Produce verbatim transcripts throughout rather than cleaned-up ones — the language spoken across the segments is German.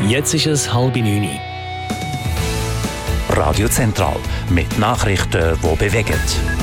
Jetzt ist es halb neun. Radio Zentral mit Nachrichten, die bewegen.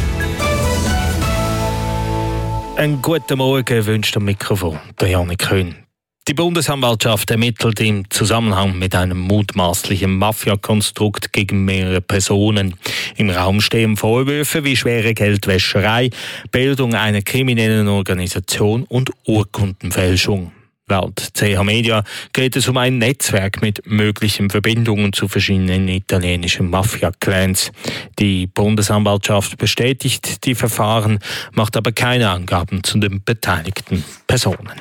Einen guten Morgen wünscht am Mikrofon der Janik Höhn. Die Bundesanwaltschaft ermittelt im Zusammenhang mit einem mutmaßlichen Mafia-Konstrukt gegen mehrere Personen. Im Raum stehen Vorwürfe wie schwere Geldwäscherei, Bildung einer kriminellen Organisation und Urkundenfälschung. Laut C H Media geht es um ein Netzwerk mit möglichen Verbindungen zu verschiedenen italienischen Mafia-Clans. Die Bundesanwaltschaft bestätigt die Verfahren, macht aber keine Angaben zu den beteiligten Personen.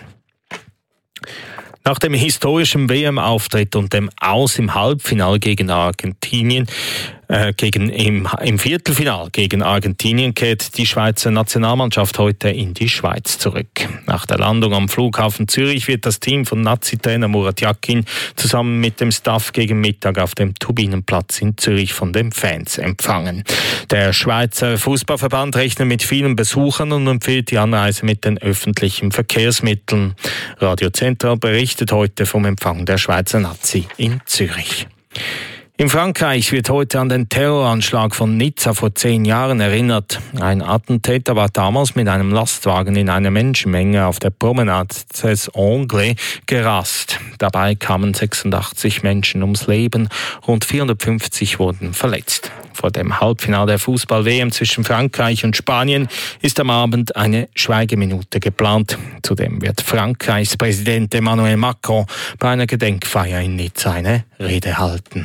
Nach dem historischen W M-Auftritt und dem Aus im Halbfinale gegen Argentinien, äh, gegen im, im Viertelfinal gegen Argentinien kehrt die Schweizer Nationalmannschaft heute in die Schweiz zurück. Nach der Landung am Flughafen Zürich wird das Team von Nazi-Trainer Murat Yakin zusammen mit dem Staff gegen Mittag auf dem Turbinenplatz in Zürich von den Fans empfangen. Der Schweizer Fußballverband rechnet mit vielen Besuchern und empfiehlt die Anreise mit den öffentlichen Verkehrsmitteln. Radio Zentral berichtet heute vom Empfang der Schweizer Nazi in Zürich. In Frankreich wird heute an den Terroranschlag von Nizza vor zehn Jahren erinnert. Ein Attentäter war damals mit einem Lastwagen in eine Menschenmenge auf der Promenade des Anglais gerast. Dabei kamen sechsundachtzig Menschen ums Leben, rund vierhundertfünfzig wurden verletzt. Vor dem Halbfinale der Fußball-W M zwischen Frankreich und Spanien ist am Abend eine Schweigeminute geplant. Zudem wird Frankreichs Präsident Emmanuel Macron bei einer Gedenkfeier in Nizza eine Rede halten.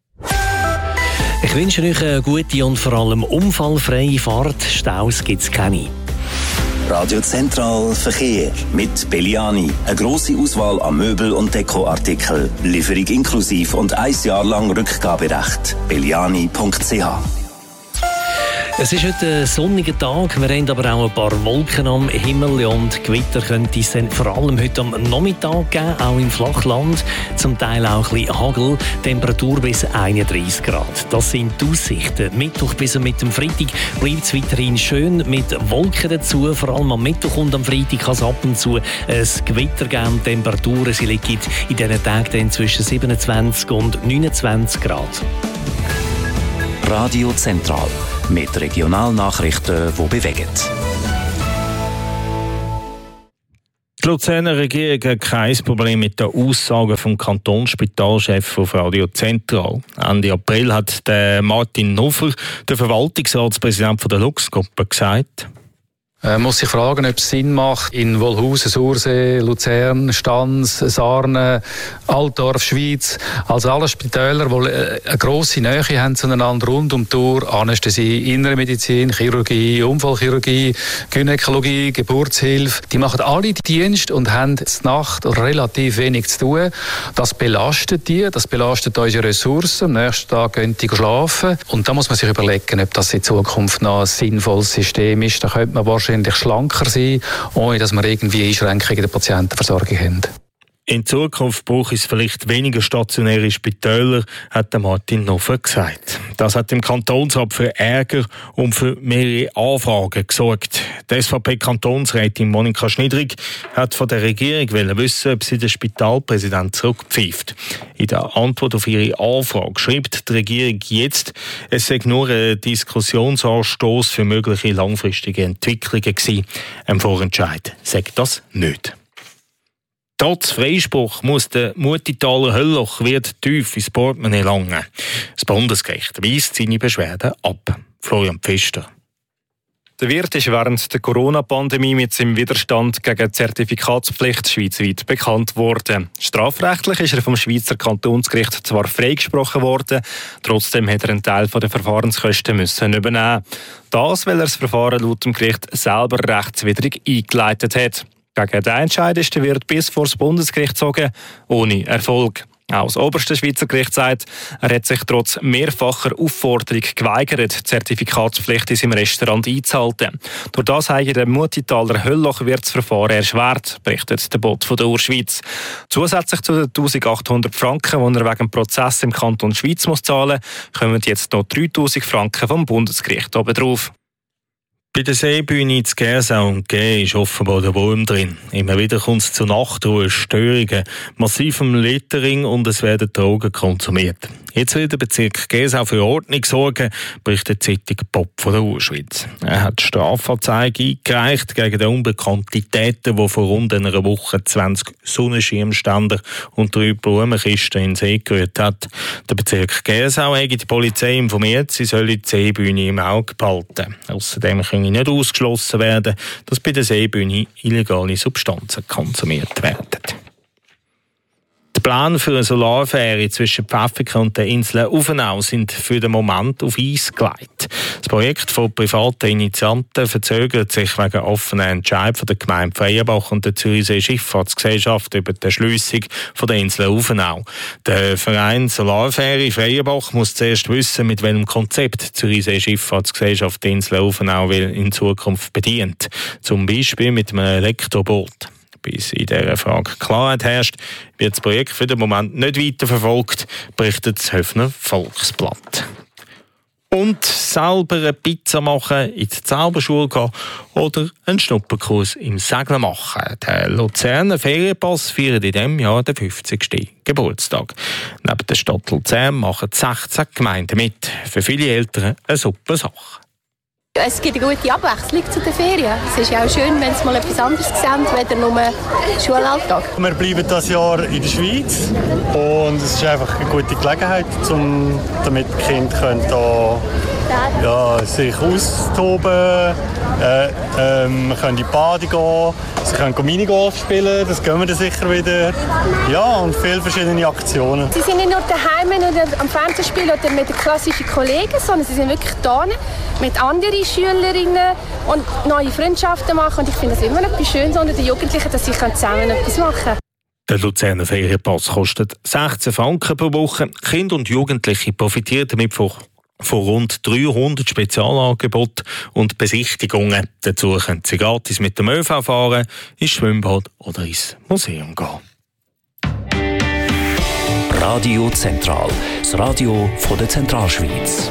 Ich wünsche euch eine gute und vor allem unfallfreie Fahrt. Staus gibt es keine. Radio Zentral Verkehr mit Belliani. Eine grosse Auswahl an Möbel- und Dekoartikeln. Lieferung inklusiv und ein Jahr lang Rückgaberecht. belliani punkt c h. Es ist heute ein sonniger Tag, wir haben aber auch ein paar Wolken am Himmel und Gewitter könnte es dann vor allem heute am Nachmittag geben, auch im Flachland. Zum Teil auch ein bisschen Hagel, Temperatur bis einunddreißig Grad. Das sind die Aussichten. Mittwoch bis mit dem Freitag bleibt es weiterhin schön mit Wolken dazu. Vor allem am Mittwoch und am Freitag kann es ab und zu ein Gewitter geben. Temperaturen sie liegen in diesen Tagen dann zwischen siebenundzwanzig und neunundzwanzig Grad. Radio Zentral mit Regionalnachrichten, die bewegen. Die Luzerner Regierung hat kein Problem mit den Aussagen vom Kantonsspitalchef auf Radio Zentral. Ende April hat der Martin Noffer, der Verwaltungsratspräsident der Lux-Gruppe, gesagt: Man muss sich fragen, ob es Sinn macht, in Wolhusen, Sursee, Luzern, Stans, Sarnen, Altdorf, Schwyz, also alle Spitäler, die eine grosse Nähe haben zueinander rund um die Uhr, Anästhesie, Innere Medizin, Chirurgie, Unfallchirurgie, Gynäkologie, Geburtshilfe, die machen alle die Dienste und haben in der Nacht relativ wenig zu tun. Das belastet die, das belastet unsere Ressourcen. Am nächsten Tag gehen die schlafen. Und da muss man sich überlegen, ob das in Zukunft noch ein sinnvolles System ist. Da könnte man wahrscheinlich schlanker sein, ohne dass wir irgendwie Einschränkungen in der Patientenversorgung haben. In Zukunft braucht es vielleicht weniger stationäre Spitäler, hat Martin Noffer gesagt. Das hat im Kantonsrat für Ärger und für mehrere Anfragen gesorgt. Die S V P-Kantonsrätin Monika Schnidrig hat von der Regierung wissen, ob sie den Spitalpräsident zurückpfeift. In der Antwort auf ihre Anfrage schreibt die Regierung jetzt, es sei nur ein Diskussionsanstoß für mögliche langfristige Entwicklungen gewesen. Ein Vorentscheid sagt das nicht. Trotz Freispruch muss der Muttitaler Höllloch wird tief ins Portemonnaie langen. Das Bundesgericht weist seine Beschwerden ab. Florian Pfister. Der Wirt ist während der Corona-Pandemie mit seinem Widerstand gegen die Zertifikatspflicht schweizweit bekannt worden. Strafrechtlich ist er vom Schweizer Kantonsgericht zwar freigesprochen worden, trotzdem hat er einen Teil der Verfahrenskosten müssen übernehmen. Das, weil er das Verfahren laut dem Gericht selber rechtswidrig eingeleitet hat. Gegen den Entscheid ist der Wirt bis vor das Bundesgericht gezogen, ohne Erfolg. Auch das oberste Schweizer Gericht sagt, er hat sich trotz mehrfacher Aufforderung geweigert, die Zertifikatspflicht in seinem Restaurant einzuhalten. Durch das habe der Muttitaler Höllloch das Verfahren erschwert, berichtet der Bot von der Urschweiz. Zusätzlich zu den eintausendachthundert Franken, die er wegen dem Prozess im Kanton Schweiz muss zahlen muss, kommen jetzt noch dreitausend Franken vom Bundesgericht obendrauf. Bei der Seebühne zu Gersau und G ist offenbar der Wurm drin. Immer wieder kommt es zu Nachtruhe, Störungen, massivem Littering und es werden Drogen konsumiert. Jetzt will der Bezirk Gersau für Ordnung sorgen, berichtet die Zeitung Pop von der Urschweiz. Er hat Strafanzeige eingereicht gegen den unbekannten Täter, der vor rund einer Woche zwanzig Sonnenschirmständer und drei Blumenkisten in den See gerührt hat. Der Bezirk Gersau hat die Polizei informiert, sie solle die Seebühne im Auge behalten. Außerdem könne nicht ausgeschlossen werden, dass bei der Seebühne illegale Substanzen konsumiert werden. Die Pläne für eine Solarfähre zwischen Pfäffiken und den Inseln Uffenau sind für den Moment auf Eis gelegt. Das Projekt von privaten Initianten verzögert sich wegen offener Entscheid von der Gemeinde Freienbach und der Zürichsee Schifffahrtsgesellschaft über die Erschliessung der Insel Uffenau. Der Verein Solarfähre Freienbach muss zuerst wissen, mit welchem Konzept die Zürichsee Schifffahrtsgesellschaft die Insel Uffenau in Zukunft bedient. Zum Beispiel mit einem Elektroboot. Bis in dieser Frage Klarheit herrscht, wird das Projekt für den Moment nicht weiterverfolgt, berichtet das Höfner Volksblatt. Und selber eine Pizza machen, in die Zauberschule gehen oder einen Schnupperkurs im Segeln machen. Der Luzerner Ferienpass feiert in diesem Jahr den fünfzigsten Geburtstag. Neben der Stadt Luzern machen sechzehn Gemeinden mit. Für viele Eltern eine super Sache. Es gibt eine gute Abwechslung zu den Ferien. Es ist ja auch schön, wenn es mal etwas anderes sehen, weder nur Schulalltag. Wir bleiben dieses Jahr in der Schweiz und es ist einfach eine gute Gelegenheit, um, damit die Kinder können da, ja, sich austoben äh, ähm, wir können in die Bade gehen, sie können Minigolf spielen, das gehen wir dann sicher wieder. Ja, und viele verschiedene Aktionen. Sie sind nicht nur daheim oder am Fernsehspiel oder mit den klassischen Kollegen, sondern sie sind wirklich da mit anderen Schülerinnen und neue Freundschaften machen. Und ich finde es immer etwas Schönes unter den Jugendlichen, dass sie zusammen etwas machen können. Der Luzerner Ferienpass kostet sechzehn Franken pro Woche. Kinder und Jugendliche profitieren damit von von rund dreihundert Spezialangeboten und Besichtigungen. Dazu können sie gratis mit dem ÖV fahren, ins Schwimmbad oder ins Museum gehen. Radio Zentral, das Radio von der Zentralschweiz.